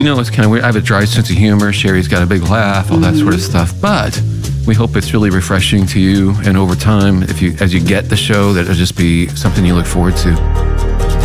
You know, it's kind of weird. I have a dry sense of humor. Sherry's got a big laugh, all that sort of stuff. But we hope it's really refreshing to you. And over time, as you get the show, that it'll just be something you look forward to.